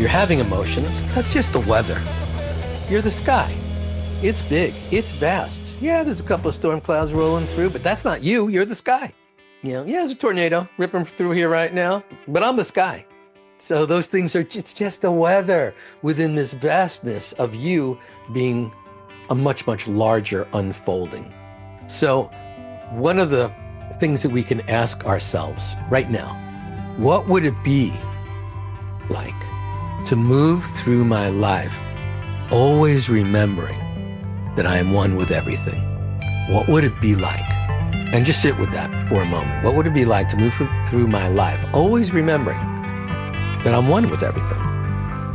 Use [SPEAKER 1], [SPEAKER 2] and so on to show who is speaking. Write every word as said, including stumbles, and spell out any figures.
[SPEAKER 1] You're having emotions. That's just the weather. You're the sky. It's big. It's vast. Yeah, there's a couple of storm clouds rolling through, but that's not you. You're the sky. You know, yeah, there's a tornado ripping through here right now, but I'm the sky. So those things are, it's just the weather within this vastness of you being a much, much larger unfolding. So one of the things that we can ask ourselves right now, what would it be like to move through my life always remembering that I am one with everything? What would it be like? And just sit with that for a moment. What would it be like to move through my life always remembering that I'm one with everything?